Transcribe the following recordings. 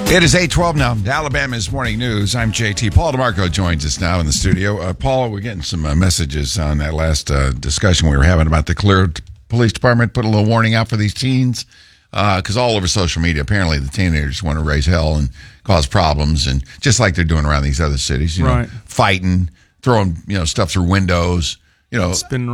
It is 8:12 now. Alabama's Morning News. I'm JT. Paul DeMarco joins us now in the studio. Paul, we're getting some messages on that last discussion we were having about the Clear Police Department. Put a little warning out for these teens because all over social media, apparently the teenagers want to raise hell and cause problems, and just like they're doing around these other cities, you know, fighting, throwing stuff through windows. It's been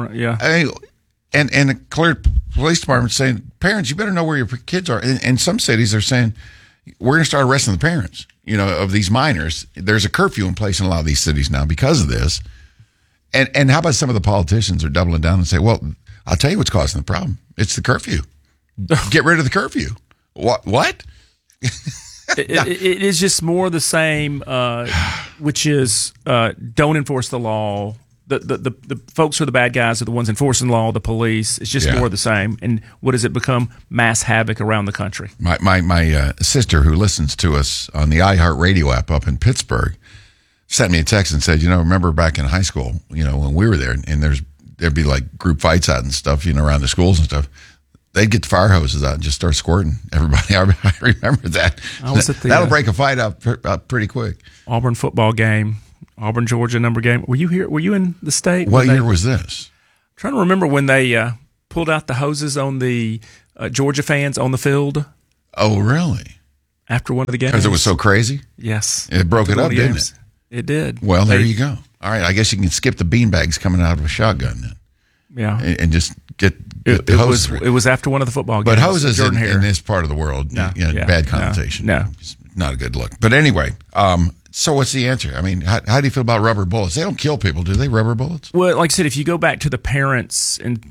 and the Clear Police Department saying, parents, you better know where your kids are. In some cities, they're saying, we're going to start arresting the parents, of these minors. There's a curfew in place in a lot of these cities now because of this. And how about some of the politicians are doubling down and say, well, I'll tell you what's causing the problem. It's the curfew. Get rid of the curfew. What? It is just more the same, which is don't enforce the law. The folks who are the bad guys are the ones enforcing the law, the police. It's just more of the same. And what does it become? Mass havoc around the country. My sister, who listens to us on the iHeartRadio app up in Pittsburgh, sent me a text and said, remember back in high school, when we were there, and there'd be like group fights out and stuff, around the schools and stuff. They'd get the fire hoses out and just start squirting everybody. I remember that. That'll break a fight up pretty quick. Auburn football game. Auburn, Georgia number game. Were you here? Were you in the state? What year was this? I'm trying to remember when they pulled out the hoses on the Georgia fans on the field. Oh, really? After one of the games. Because it was so crazy? Yes. It broke it up, didn't it? It did. Well, there you go. All right, I guess you can skip the beanbags coming out of a shotgun then. Yeah. And just get the hose. It was after one of the football games. But hoses in this part of the world, bad connotation. No. It's not a good look. But anyway, so what's the answer? I mean, how do you feel about rubber bullets? They don't kill people, do they? Rubber bullets? Well, like I said, if you go back to the parents and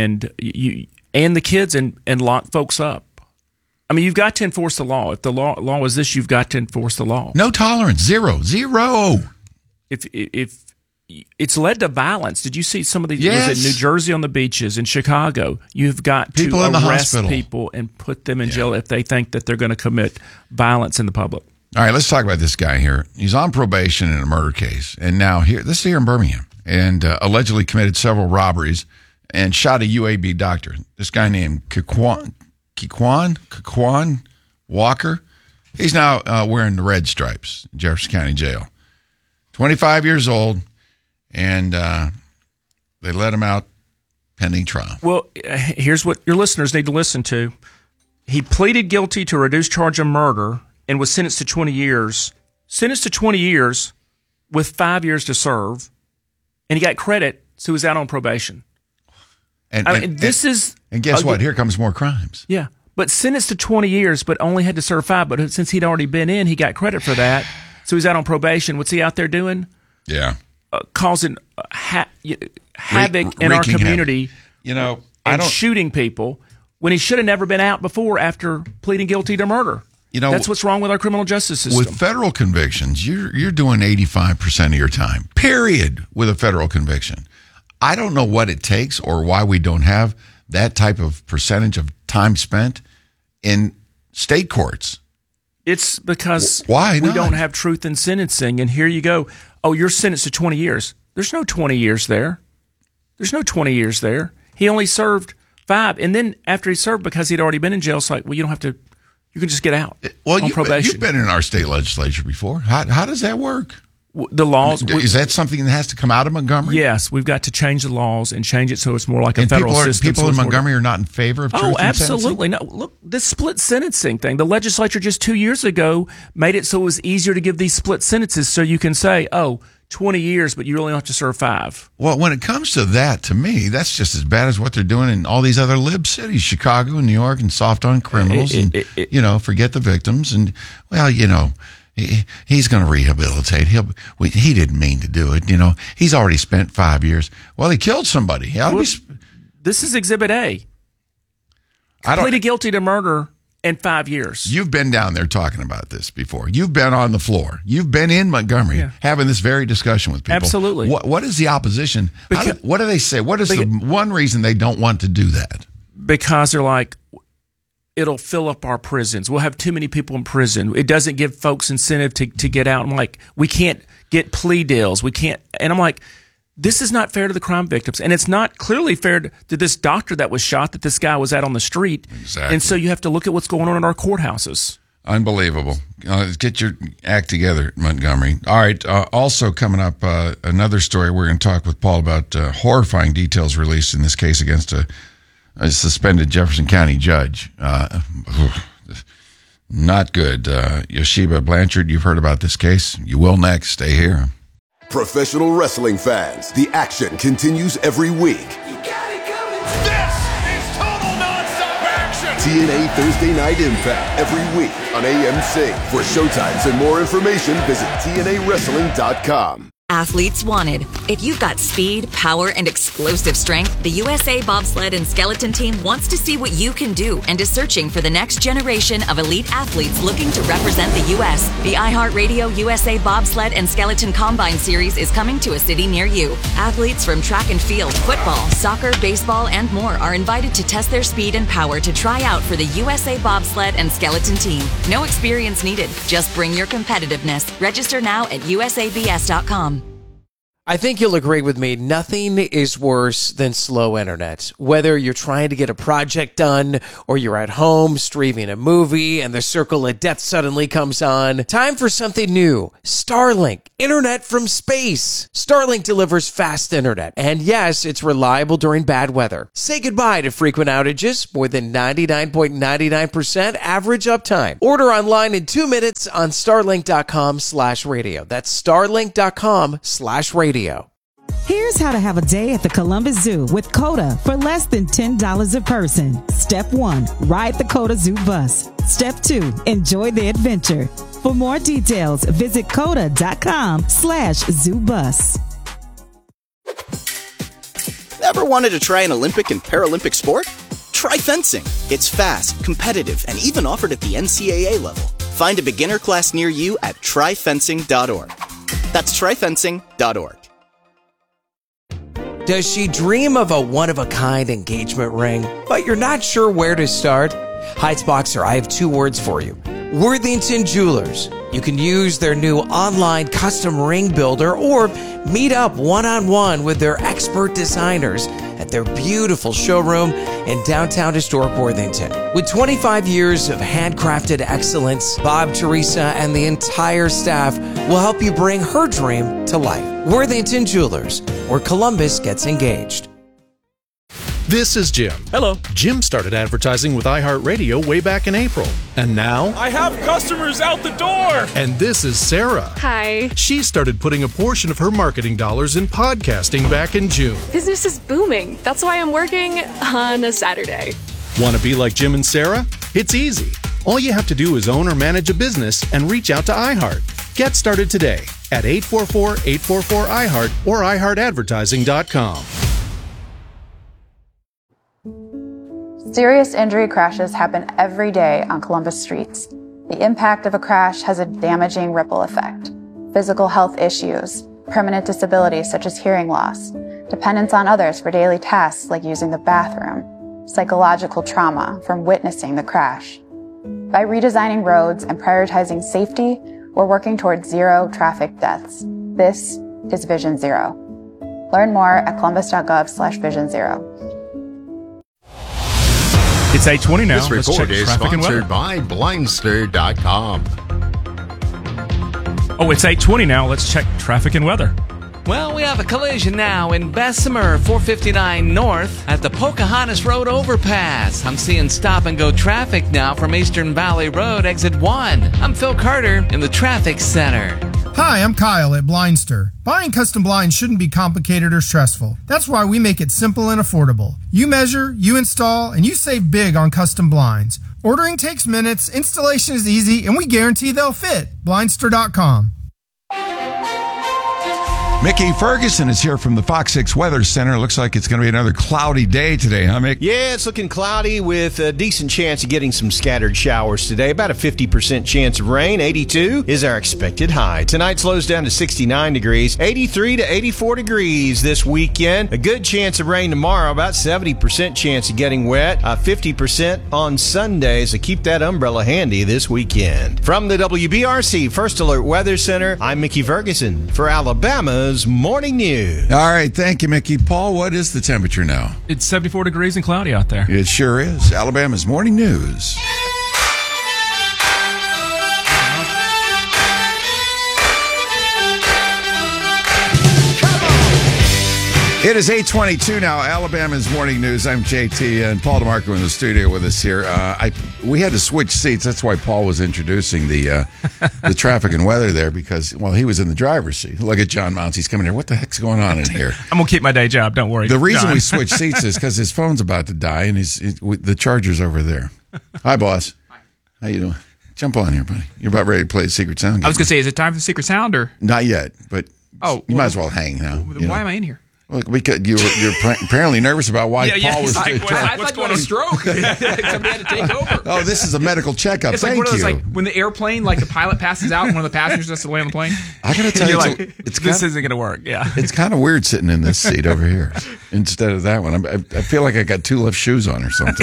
the kids and lock folks up, I mean, you've got to enforce the law. If the law is this, you've got to enforce the law. No tolerance. Zero. If it's led to violence. Did you see some of these? Yes. Was it New Jersey on the beaches, in Chicago? You've got people to arrest hospital. people and put them in jail if they think that they're going to commit violence in the public. All right, let's talk about this guy here. He's on probation in a murder case, and now this is here in Birmingham, and allegedly committed several robberies and shot a UAB doctor. This guy named Kekwan Walker. He's now wearing the red stripes in Jefferson County Jail. 25 years old, and they let him out pending trial. Well, here's what your listeners need to listen to. He pleaded guilty to a reduced charge of murder and was sentenced to 20 years. Sentenced to 20 years with 5 years to serve, and he got credit, so he was out on probation. And guess what? Here comes more crimes. Yeah, but sentenced to 20 years, but only had to serve 5. But since he'd already been in, he got credit for that. So he's out on probation. What's he out there doing? Yeah. Causing havoc in our community. And shooting people when he should have never been out before after pleading guilty to murder. That's what's wrong with our criminal justice system. With federal convictions, you're doing 85% of your time, period, with a federal conviction. I don't know what it takes or why we don't have that type of percentage of time spent in state courts. It's because we don't have truth in sentencing. And here you go. Oh, you're sentenced to 20 years. There's no 20 years there. He only served 5. And then after he served, because he'd already been in jail, it's like, well, you don't have to. You can just get out on probation. You've been in our state legislature before. How does that work? The laws. Is that something that has to come out of Montgomery? Yes, we've got to change the laws and change it so it's more like a federal system. People in Montgomery are not in favor of truth in sentencing? Absolutely. No, look, this split sentencing thing. The legislature just 2 years ago made it so it was easier to give these split sentences so you can say, 20 years, but you really don't have to serve 5. Well, when it comes to that, to me, that's just as bad as what they're doing in all these other lib cities, Chicago and New York, and soft on criminals, forget the victims. And, he's going to rehabilitate. He didn't mean to do it. He's already spent 5 years. Well, he killed somebody. This is Exhibit A. Pleaded guilty to murder in 5 years. You've been down there talking about this before. You've been on the floor. You've been in Montgomery having this very discussion with people. Absolutely. What is the opposition? What do they say? What is the one reason they don't want to do that? Because they're like, it'll fill up our prisons. We'll have too many people in prison. It doesn't give folks incentive to get out. I'm like, we can't get plea deals. We can't. And I'm like, this is not fair to the crime victims. And it's not clearly fair to this doctor that was shot, that this guy was out on the street. Exactly. And so you have to look at what's going on in our courthouses. Unbelievable. Get your act together, Montgomery. All right. Also coming up, another story. We're going to talk with Paul about horrifying details released in this case against a suspended Jefferson County judge. Not good. Yoshiba Blanchard, you've heard about this case. You will next. Stay here. Professional wrestling fans, the action continues every week. This is total nonstop action! TNA Thursday Night Impact every week on AMC. For showtimes and more information, visit TNAWrestling.com. Athletes wanted. If you've got speed, power, and explosive strength, the USA Bobsled and Skeleton Team wants to see what you can do and is searching for the next generation of elite athletes looking to represent the U.S. The iHeartRadio USA Bobsled and Skeleton Combine Series is coming to a city near you. Athletes from track and field, football, soccer, baseball, and more are invited to test their speed and power to try out for the USA Bobsled and Skeleton Team. No experience needed. Just bring your competitiveness. Register now at usabs.com. I think you'll agree with me, nothing is worse than slow internet. Whether you're trying to get a project done or you're at home streaming a movie and the circle of death suddenly comes on, time for something new. Starlink, internet from space. Starlink delivers fast internet. And yes, it's reliable during bad weather. Say goodbye to frequent outages, more than 99.99% average uptime. Order online in 2 minutes on starlink.com/radio. That's starlink.com/radio. Here's how to have a day at the Columbus Zoo with CODA for less than $10 a person. Step 1, ride the CODA Zoo bus. Step 2, enjoy the adventure. For more details, visit coda.com/zoobus. Ever wanted to try an Olympic and Paralympic sport? Try fencing. It's fast, competitive, and even offered at the NCAA level. Find a beginner class near you at tryfencing.org. That's tryfencing.org. Does she dream of a one-of-a-kind engagement ring, but you're not sure where to start? Heights Boxer, I have 2 words for you. Worthington Jewelers. You can use their new online custom ring builder or meet up one-on-one with their expert designers at their beautiful showroom in downtown historic Worthington. With 25 years of handcrafted excellence, Bob, Teresa, and the entire staff will help you bring her dream to life. Worthington Jewelers, where Columbus gets engaged. This is Jim. Hello. Jim started advertising with iHeartRadio way back in April. And now... I have customers out the door! And this is Sarah. Hi. She started putting a portion of her marketing dollars in podcasting back in June. Business is booming. That's why I'm working on a Saturday. Want to be like Jim and Sarah? It's easy. All you have to do is own or manage a business and reach out to iHeart. Get started today at 844-844-iHeart or iHeartAdvertising.com. Serious injury crashes happen every day on Columbus streets. The impact of a crash has a damaging ripple effect. Physical health issues, permanent disabilities such as hearing loss, dependence on others for daily tasks like using the bathroom, psychological trauma from witnessing the crash. By redesigning roads and prioritizing safety, we're working towards 0 traffic deaths. This is Vision Zero. Learn more at columbus.gov/Vision Zero. It's 8:20 now. This report is sponsored by Blindster.com. Oh, it's 8:20 now. Let's check traffic and weather. Well, we have a collision now in Bessemer, 459 North at the Pocahontas Road overpass. I'm seeing stop-and-go traffic now from Eastern Valley Road, exit 1. I'm Phil Carter in the traffic center. Hi, I'm Kyle at Blindster. Buying custom blinds shouldn't be complicated or stressful. That's why we make it simple and affordable. You measure, you install, and you save big on custom blinds. Ordering takes minutes, installation is easy, and we guarantee they'll fit. Blindster.com. Mickey Ferguson is here from the Fox 6 Weather Center. Looks like it's going to be another cloudy day today, huh, Mick? Yeah, it's looking cloudy with a decent chance of getting some scattered showers today. About a 50% chance of rain. 82 is our expected high. Tonight slows down to 69 degrees. 83 to 84 degrees this weekend. A good chance of rain tomorrow. About 70% chance of getting wet. 50% on Sunday, so keep that umbrella handy this weekend. From the WBRC First Alert Weather Center, I'm Mickey Ferguson for Alabama's Morning News. All right, thank you, Mickey. Paul, what is the temperature now? It's 74 degrees and cloudy out there. It sure is. Alabama's Morning News. It is 8:22 now. Alabama's morning news. I'm JT and Paul DeMarco in the studio with us here. We had to switch seats. That's why Paul was introducing the traffic and weather there because, well, he was in the driver's seat. Look at John Mounts. He's coming here. What the heck's going on in here? I'm going to keep my day job. Don't worry. The reason John. we switched seats is because his phone's about to die and the charger's over there. Hi, boss. How you doing? Jump on here, buddy. You're about ready to play the Secret Sound game. I was going to say, is it time for the Secret Sound or? Not yet, but you might as well hang now. Why am I in here? Look, because you're apparently nervous about why Paul was. I thought you had a stroke. Somebody had to take over. Oh, this is a medical checkup. It's Thank like one of those, you. like when the airplane, like the pilot passes out, and one of the passengers has to land on the plane. I gotta tell you, this isn't going to work. Yeah, it's kind of weird sitting in this seat over here instead of that one. I feel like I got two left shoes on or something.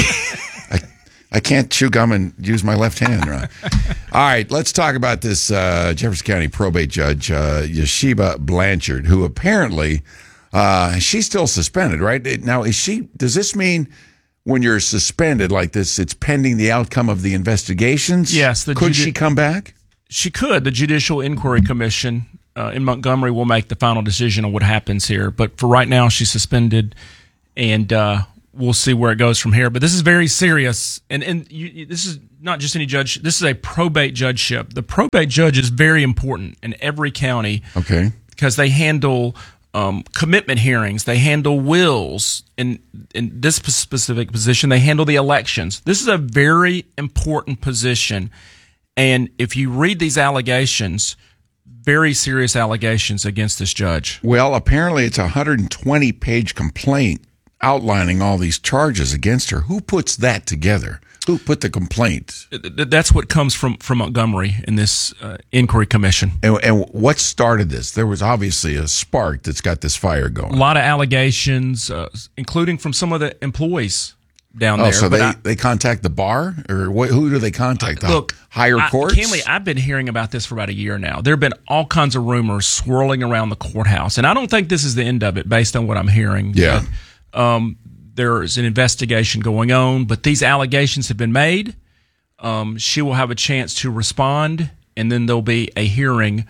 I can't chew gum and use my left hand. Right? All right, let's talk about this Jefferson County probate judge, Yeshiba Blanchard, who apparently. She's still suspended, right? Now, does this mean when you're suspended like this, it's pending the outcome of the investigations? Yes. Could she come back? She could. The Judicial Inquiry Commission in Montgomery will make the final decision on what happens here. But for right now, she's suspended, and we'll see where it goes from here. But this is very serious, and this is not just any judge. This is a probate judgeship. The probate judge is very important in every county. Okay. Because they handle commitment hearings, they handle wills. In this specific position, they handle the elections. This is a very important position, and if you read these allegations, very serious allegations against this judge. Well, apparently it's a 120-page complaint outlining all these charges against her. Who puts that together? Who put the complaint? That's what comes from Montgomery in this inquiry commission. And what started this? There was obviously a spark that's got this fire going. A lot of allegations, including from some of the employees down there. So they contact the bar? Or who do they contact? Look, higher courts? Kenley, I've been hearing about this for about a year now. There have been all kinds of rumors swirling around the courthouse. And I don't think this is the end of it based on what I'm hearing. Yeah. There's an investigation going on, but these allegations have been made. She will have a chance to respond, and then there'll be a hearing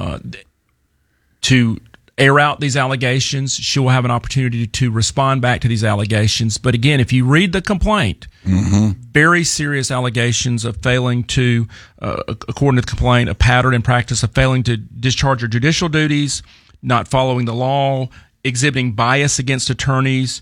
to air out these allegations. She will have an opportunity to respond back to these allegations. But again, if you read the complaint, very serious allegations of failing to, according to the complaint, a pattern and practice of failing to discharge her judicial duties, not following the law, exhibiting bias against attorneys,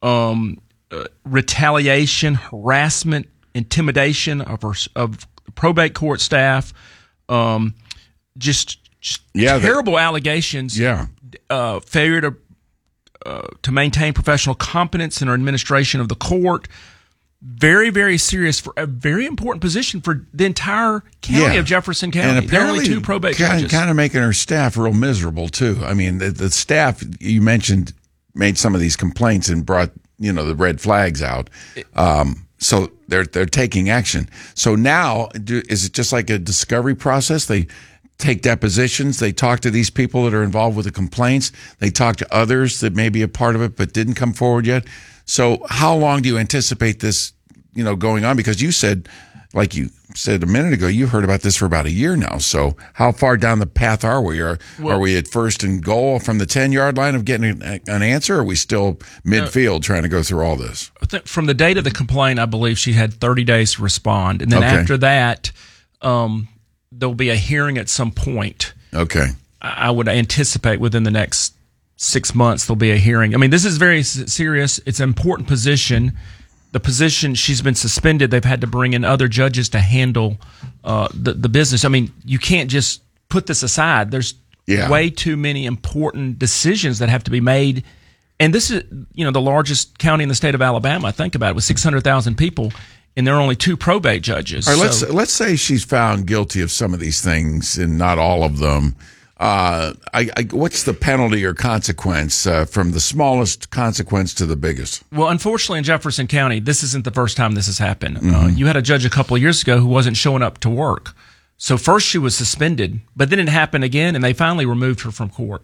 retaliation, harassment, intimidation of probate court staff, just terrible allegations. Yeah, failure to maintain professional competence in her administration of the court. Very, very serious for a very important position for the entire county of Jefferson County. And apparently, there are only 2 probate judges. Kind of making her staff real miserable too. I mean, the staff you mentioned made some of these complaints and brought the red flags out. So they're taking action. So now, is it just like a discovery process? They take depositions. They talk to these people that are involved with the complaints. They talk to others that may be a part of it but didn't come forward yet. So how long do you anticipate this, going on? Because you said, like you said a minute ago, you heard about this for about a year now. So how far down the path are we? Are we at first and goal from the 10-yard line of getting an answer? Or are we still midfield trying to go through all this? From the date of the complaint, I believe she had 30 days to respond. And then after that, there'll be a hearing at some point. Okay. I would anticipate within the next 6 months there'll be a hearing. I mean, this is very serious. It's an important position. The position, she's been suspended. They've had to bring in other judges to handle the business. I mean, you can't just put this aside. There's way too many important decisions that have to be made. And this is, the largest county in the state of Alabama. Think about it, with 600,000 people, and there are only 2 probate judges. All right, let's say she's found guilty of some of these things and not all of them. What's the penalty or consequence from the smallest consequence to the biggest? Well, unfortunately, in Jefferson County, this isn't the first time this has happened. You had a judge a couple of years ago who wasn't showing up to work. So first she was suspended, but then it happened again, and they finally removed her from court.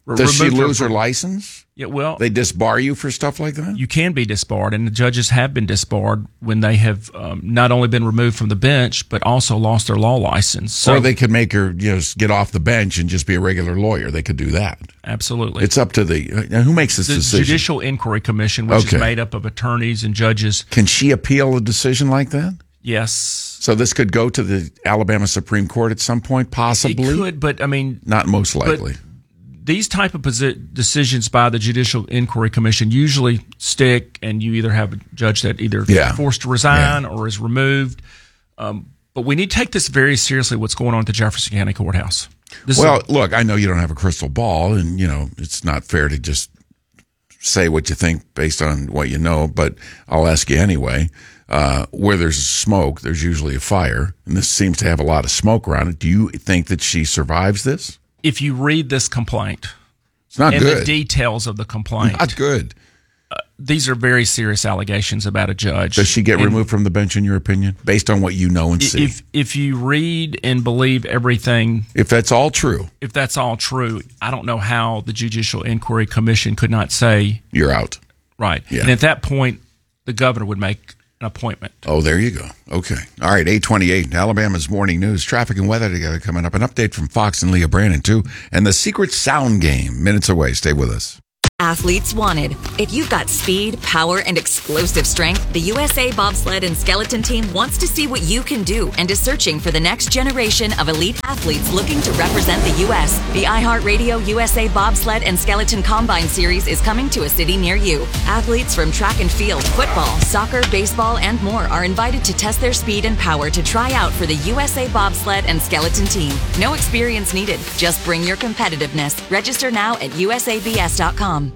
Does she lose her license? Yeah, well, they disbar you for stuff like that? You can be disbarred, and the judges have been disbarred when they have not only been removed from the bench, but also lost their law license. So, or they could make her just get off the bench and just be a regular lawyer. They could do that. Absolutely. It's up to who makes this decision? The Judicial Inquiry Commission, which is made up of attorneys and judges. Can she appeal a decision like that? Yes. So this could go to the Alabama Supreme Court at some point, possibly? It could, but I mean... Not most likely. These type of decisions by the Judicial Inquiry Commission usually stick, and you either have a judge that either is forced to resign or is removed. But we need to take this very seriously, what's going on at the Jefferson County Courthouse. Look, I know you don't have a crystal ball, and, it's not fair to just say what you think based on what you know, but I'll ask you anyway. Where there's smoke, there's usually a fire, and this seems to have a lot of smoke around it. Do you think that she survives this? If you read this complaint, it's not and good. The details of the complaint, not good. These are very serious allegations about a judge. Does she get removed from the bench, in your opinion, based on what you know and see? If you read and believe everything, if that's all true, I don't know how the Judicial Inquiry Commission could not say you're out. Right, yeah. And at that point, the governor would make an appointment. Oh, there you go. Okay. All right, 8:28, Alabama's Morning News. Traffic and weather together coming up. An update from Fox and Leah Brandon, too. And the Secret Sound Game, minutes away. Stay with us. Athletes wanted. If you've got speed, power, and explosive strength, the USA Bobsled and Skeleton Team wants to see what you can do and is searching for the next generation of elite athletes looking to represent the U.S. The iHeartRadio USA Bobsled and Skeleton Combine Series is coming to a city near you. Athletes from track and field, football, soccer, baseball, and more are invited to test their speed and power to try out for the USA Bobsled and Skeleton Team. No experience needed. Just bring your competitiveness. Register now at usabs.com.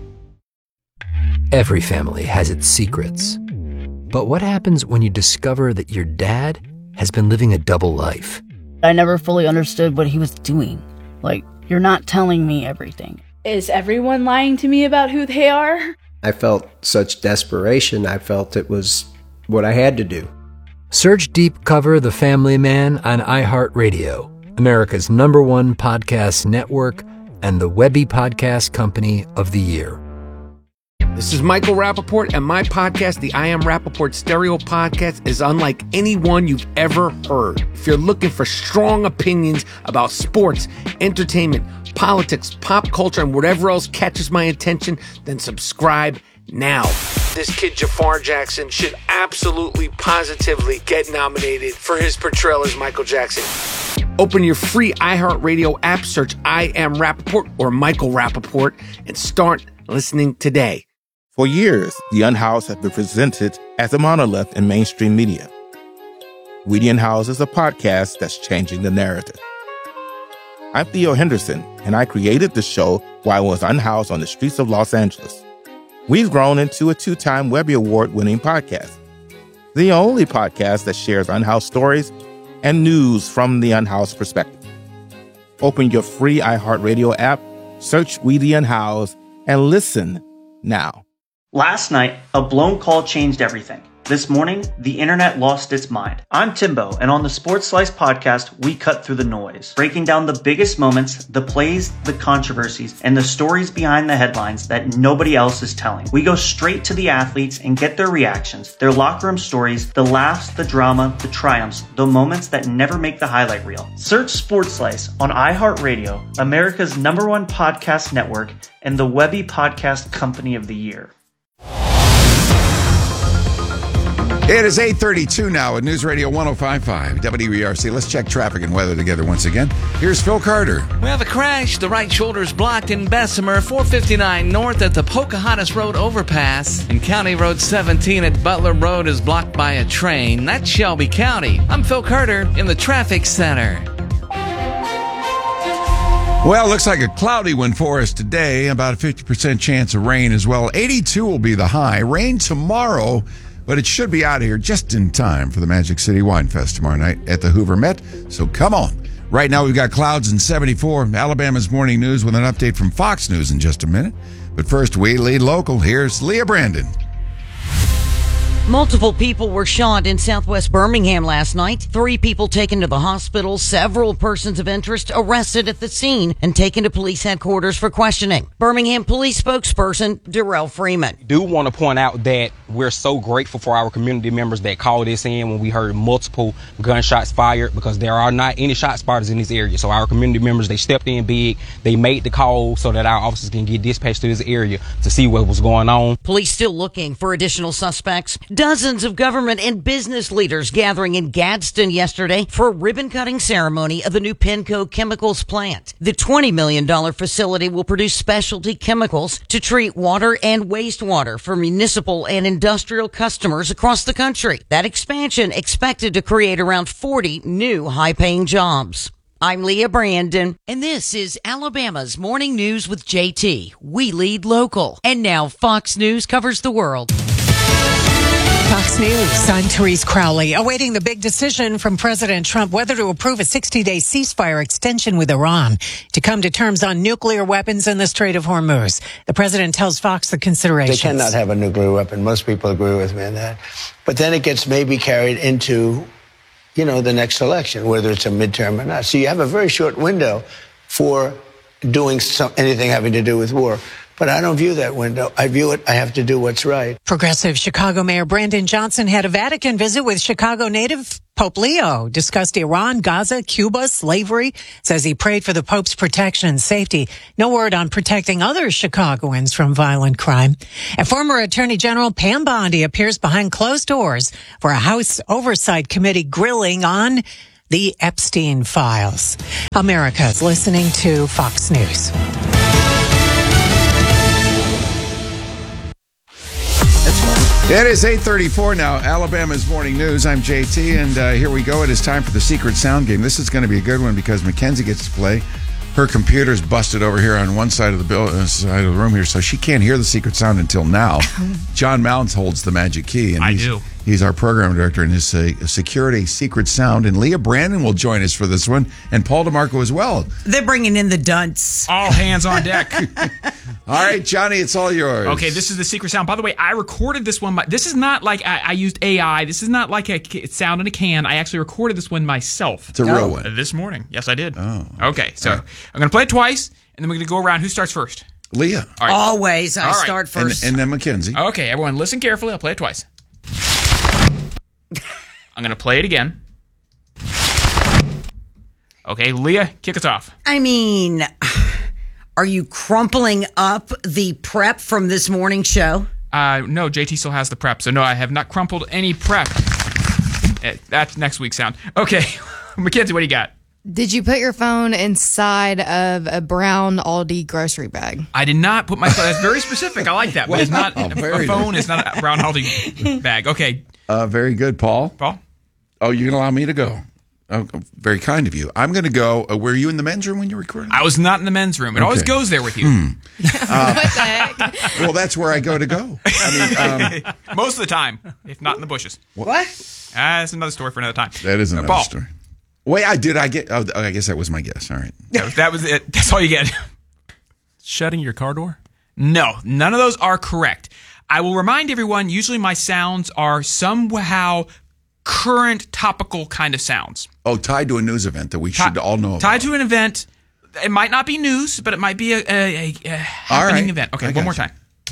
Every family has its secrets. But what happens when you discover that your dad has been living a double life? I never fully understood what he was doing. Like, you're not telling me everything. Is everyone lying to me about who they are? I felt such desperation. I felt it was what I had to do. Search Deep Cover The Family Man on iHeartRadio, America's #1 podcast network and the Webby Podcast Company of the Year. This is Michael Rappaport, and my podcast, the I Am Rappaport Stereo Podcast, is unlike any one you've ever heard. If you're looking for strong opinions about sports, entertainment, politics, pop culture, and whatever else catches my attention, then subscribe now. This kid Jafar Jackson should absolutely, positively get nominated for his portrayal as Michael Jackson. Open your free iHeartRadio app, search I Am Rappaport or Michael Rappaport, and start listening today. For years, The Unhoused has been presented as a monolith in mainstream media. We The Unhoused is a podcast that's changing the narrative. I'm Theo Henderson, and I created the show while I was unhoused on the streets of Los Angeles. We've grown into a 2-time Webby Award-winning podcast, the only podcast that shares unhoused stories and news from the unhoused perspective. Open your free iHeartRadio app, search We The Unhoused, and listen now. Last night, a blown call changed everything. This morning, the internet lost its mind. I'm Timbo, and on the Sports Slice podcast, we cut through the noise, breaking down the biggest moments, the plays, the controversies, and the stories behind the headlines that nobody else is telling. We go straight to the athletes and get their reactions, their locker room stories, the laughs, the drama, the triumphs, the moments that never make the highlight reel. Search Sports Slice on iHeartRadio, America's #1 podcast network, and the Webby Podcast Company of the Year. It is 8:32 now at News Radio 105.5 WERC. Let's check traffic and weather together once again. Here's Phil Carter. We have a crash. The right shoulder's blocked in Bessemer, 459 north at the Pocahontas Road overpass. And County Road 17 at Butler Road is blocked by a train. That's Shelby County. I'm Phil Carter in the traffic center. Well, looks like a cloudy one for us today. About a 50% chance of rain as well. 82 will be the high. Rain tomorrow, but it should be out of here just in time for the Magic City Wine Fest tomorrow night at the Hoover Met. So come on. Right now we've got clouds and 74. Alabama's Morning News with an update from Fox News in just a minute. But first, we lead local. Here's Leah Brandon. Multiple people were shot in southwest Birmingham last night. 3 people taken to the hospital, several persons of interest arrested at the scene and taken to police headquarters for questioning. Birmingham police spokesperson Darrell Freeman. I do want to point out that we're so grateful for our community members that called us in when we heard multiple gunshots fired, because there are not any shot spotters in this area. So our community members, they stepped in big. They made the call so that our officers can get dispatched to this area to see what was going on. Police still looking for additional suspects. Dozens of government and business leaders gathering in Gadsden yesterday for a ribbon-cutting ceremony of the new Penco Chemicals plant. The $20 million facility will produce specialty chemicals to treat water and wastewater for municipal and industrial customers across the country. That expansion expected to create around 40 new high-paying jobs. I'm Leah Brandon, and this is Alabama's Morning News with JT. We lead local. And now Fox News covers the world. Fox News, I'm Therese Crowley. Awaiting the big decision from President Trump whether to approve a 60-day ceasefire extension with Iran to come to terms on nuclear weapons in the Strait of Hormuz. The president tells Fox the considerations. They cannot have a nuclear weapon. Most people agree with me on that. But then it gets maybe carried into, the next election, whether it's a midterm or not. So you have a very short window for doing anything having to do with war. But I don't view that window. I view it, I have to do what's right. Progressive Chicago Mayor Brandon Johnson had a Vatican visit with Chicago native Pope Leo, discussed Iran, Gaza, Cuba, slavery, says he prayed for the Pope's protection and safety. No word on protecting other Chicagoans from violent crime. And former Attorney General Pam Bondi appears behind closed doors for a House Oversight Committee grilling on the Epstein files. America's listening to Fox News. It is 8:34 now. Alabama's Morning News. I'm JT, and here we go. It is time for the Secret Sound Game. This is going to be a good one because Mackenzie gets to play. Her computer's busted over here on one side of the room here, so she can't hear the secret sound until now. John Mounds holds the magic key. And he's our program director, and his security secret sound. And Leah Brandon will join us for this one, and Paul DeMarco as well. They're bringing in the dunce. All hands on deck. All right, Johnny, it's all yours. Okay, this is the secret sound. By the way, I recorded this one. This is not like I used AI. This is not like a sound in a can. I actually recorded this one myself. It's a real one. This morning. Yes, I did. Oh. Okay, so I'm going to play it twice, and then we're going to go around. Who starts first? Leah. All right. Always, I start first. And then Mackenzie. Okay, everyone, listen carefully. I'll play it twice. I'm going to play it again. Okay, Leah, kick us off. I mean, are you crumpling up the prep from this morning show? No, JT still has the prep. So, no, I have not crumpled any prep. That's next week's sound. Okay, Mackenzie, what do you got? Did you put your phone inside of a brown Aldi grocery bag? I did not put my phone. That's very specific. I like that. But it's not a phone. It's not a brown Aldi bag. Okay. Very good, Paul. Paul? Oh, you're going to allow me to go. Oh, very kind of you. I'm going to go. Were you in the men's room when you recorded? I was not in the men's room. It always goes there with you. What the heck? Well, that's where I go to go. I mean, most of the time, if not in the bushes. What? That's another story for another time. That is another Paul. story. Wait, I get. Oh, I guess that was my guess. All right. That was it. That's all you get. Shutting your car door? No, none of those are correct. I will remind everyone, usually my sounds are somehow current, topical kind of sounds. Oh, tied to a news event that we should all know about. Tied to an event. It might not be news, but it might be a happening event. Okay, one more time.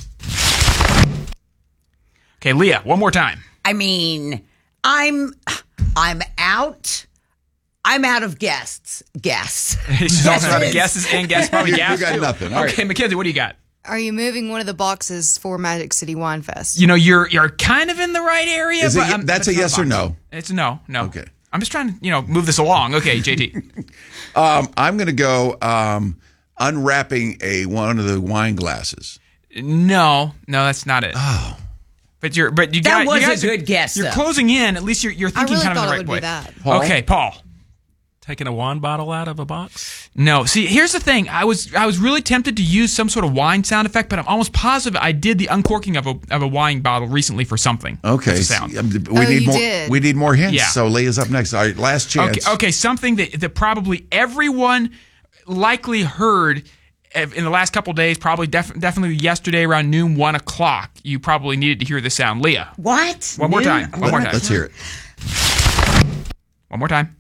Okay, Leah, one more time. I mean, I'm out. I'm out of guests. She's also out of guesses and guests, probably gas You got too. nothing. All Okay, right. Mackenzie, what do you got? Are you moving one of the boxes for Magic City Wine Fest? You know, you're kind of in the right area. Is it, but that's a yes or no? It's a no. Okay. I'm just trying to, move this along. Okay, JT. I'm going to go unwrapping one of the wine glasses. No, that's not it. Oh. But you guys, a good guess. You're though. closing in. At least you're thinking kind of in the right way. Paul? Okay, Paul. Taking a wine bottle out of a box? No. See, here's the thing. I was really tempted to use some sort of wine sound effect, but I'm almost positive I did the uncorking of a wine bottle recently for something. Okay. That's a sound. We need more hints. Yeah. So Leah's up next. All right, last chance. Okay, something that probably everyone likely heard in the last couple days, probably definitely yesterday around noon, 1 o'clock, you probably needed to hear the sound. Leah. What? One more time. One more time. Let's hear it. One more time.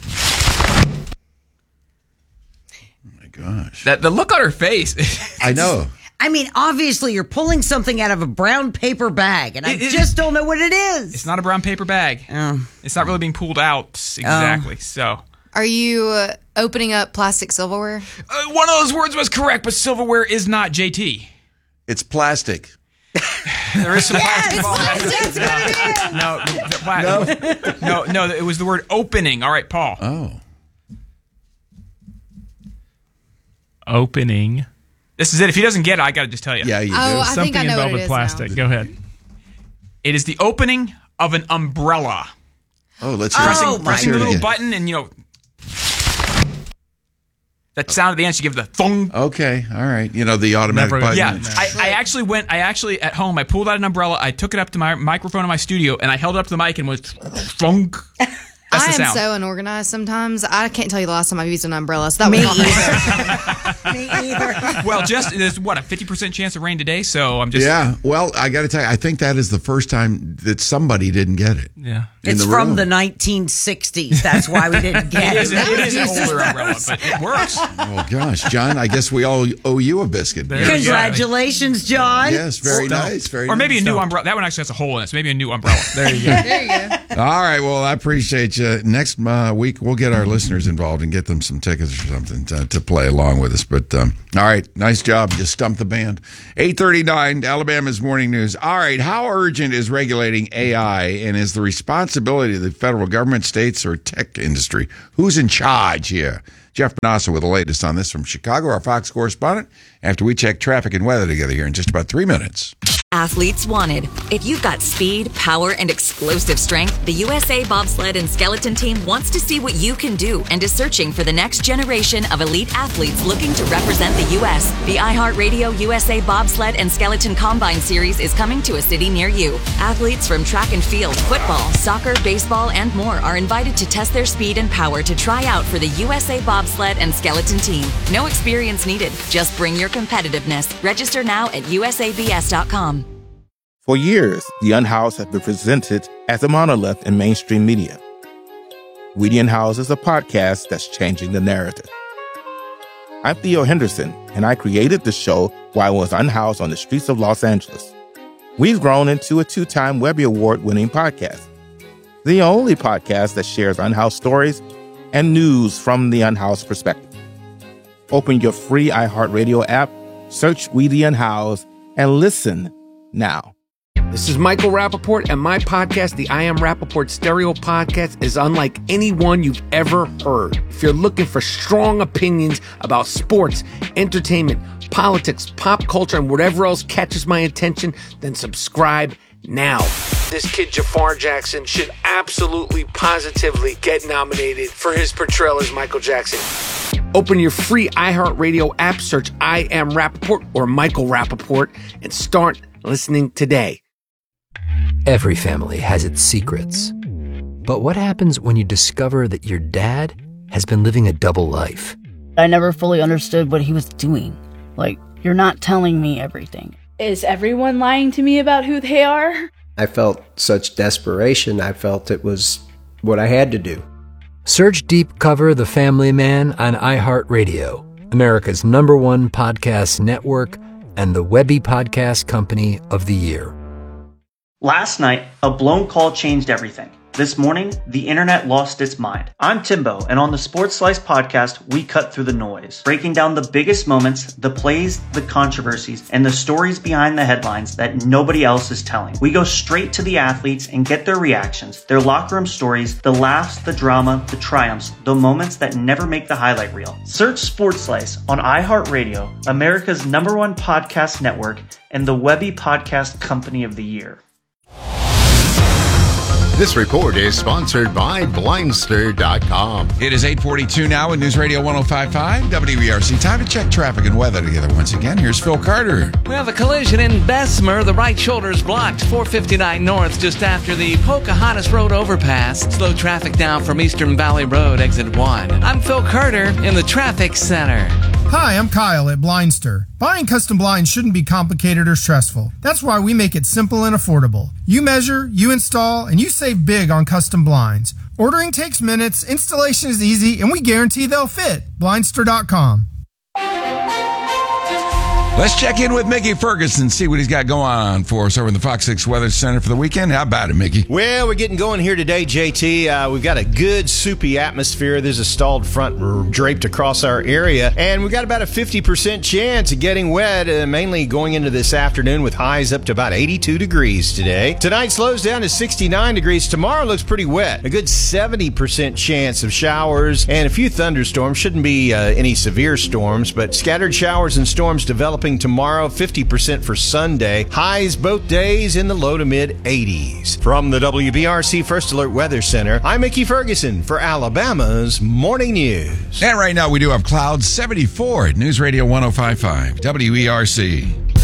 Oh my gosh. The look on her face. I know. I mean, obviously, you're pulling something out of a brown paper bag, and I just don't know what it is. It's not a brown paper bag. It's not really being pulled out exactly. So, are you opening up plastic silverware? One of those words was correct, but silverware is not, JT. It's plastic. There is some plastic involved. No, it was the word opening. All right, Paul. Oh. Opening. This is it. If he doesn't get it, I got to just tell you. Yeah, you do. I Something think I know involved what with it is plastic. now. Go ahead. It is the opening of an umbrella. Oh, let's hear it. Pressing the Hear it little again. button and, that sound at the end, you give the thong. Okay, all right. The automatic button. Yeah, I actually at home, I pulled out an umbrella, I took it up to my microphone in my studio, and I held it up to the mic and went thunk. That's I the am sound. so unorganized sometimes. I can't tell you the last time I've used an umbrella. So that Me either. Well, there's a 50% chance of rain today, so I'm just. Yeah, well, I got to tell you, I think that is the first time that somebody didn't get it. Yeah. It's from the 1960s. That's why we didn't get it. It is an older umbrella, but it works. Oh, gosh, John, I guess we all owe you a biscuit. Congratulations, John. Yes, very nice. Very Or maybe nice. a new umbrella. That one actually has a hole in it, so maybe a new umbrella. There you go. There you go. All right, well, I appreciate you. Next week, we'll get our listeners involved and get them some tickets or something to play along with us. But, all right, nice job. You stumped the band. 8:39, Alabama's Morning News. All right, how urgent is regulating AI, and is the responsibility of the federal government, states, or tech industry? Who's in charge here? Jeff Benassa with the latest on this from Chicago, our Fox correspondent, after we check traffic and weather together here in just about 3 minutes. Athletes wanted. If you've got speed, power, and explosive strength, the USA Bobsled and Skeleton Team wants to see what you can do and is searching for the next generation of elite athletes looking to represent the U.S. The iHeartRadio USA Bobsled and Skeleton Combine Series is coming to a city near you. Athletes from track and field, football, soccer, baseball, and more are invited to test their speed and power to try out for the USA Bobsled and Skeleton Team. No experience needed. Just bring your competitiveness. Register now at usabs.com. For years, The Unhoused has been presented as a monolith in mainstream media. We the Unhoused is a podcast that's changing the narrative. I'm Theo Henderson, and I created the show while I was unhoused on the streets of Los Angeles. We've grown into a 2-time Webby Award-winning podcast, the only podcast that shares unhoused stories and news from the unhoused perspective. Open your free iHeartRadio app, search We the Unhoused, and listen now. This is Michael Rappaport, and my podcast, the I Am Rappaport Stereo Podcast, is unlike anyone you've ever heard. If you're looking for strong opinions about sports, entertainment, politics, pop culture, and whatever else catches my attention, then subscribe now. This kid, Jafar Jackson, should absolutely, positively get nominated for his portrayal as Michael Jackson. Open your free iHeartRadio app, search I Am Rappaport or Michael Rappaport, and start listening today. Every family has its secrets. But what happens when you discover that your dad has been living a double life? I never fully understood what he was doing. Like, you're not telling me everything. Is everyone lying to me about who they are? I felt such desperation. I felt it was what I had to do. Search Deep Cover The Family Man on iHeartRadio, America's #1 podcast network and the Webby Podcast Company of the Year. Last night, a blown call changed everything. This morning, the internet lost its mind. I'm Timbo, and on the Sports Slice podcast, we cut through the noise, breaking down the biggest moments, the plays, the controversies, and the stories behind the headlines that nobody else is telling. We go straight to the athletes and get their reactions, their locker room stories, the laughs, the drama, the triumphs, the moments that never make the highlight reel. Search Sports Slice on iHeartRadio, America's #1 podcast network, and the Webby Podcast Company of the Year. This report is sponsored by Blindster.com. It is 8:42 now in News Radio 105.5 WERC. Time to check traffic and weather together once again. Here's Phil Carter. We have a collision in Bessemer. The right shoulder is blocked. 459 north just after the Pocahontas Road overpass. Slow traffic now from Eastern Valley Road, exit 1. I'm Phil Carter in the traffic center. Hi, I'm Kyle at Blindster. Buying custom blinds shouldn't be complicated or stressful. That's why we make it simple and affordable. You measure, you install, and you save big on custom blinds. Ordering takes minutes, installation is easy, and we guarantee they'll fit. Blindster.com. Let's check in with Mickey Ferguson, see what he's got going on for us over in the Fox 6 Weather Center for the weekend. How about it, Mickey? Well, we're getting going here today, JT. We've got a good soupy atmosphere. There's a stalled front draped across our area, and we've got about a 50% chance of getting wet, mainly going into this afternoon with highs up to about 82 degrees today. Tonight slows down to 69 degrees. Tomorrow looks pretty wet. A good 70% chance of showers and a few thunderstorms. Shouldn't be any severe storms, but scattered showers and storms developing tomorrow, 50% for Sunday. Highs both days in the low to mid 80s. From the WBRC First Alert Weather Center, I'm Mickey Ferguson for Alabama's Morning News. And right now we do have clouds, 74 at News Radio 105.5 WERC.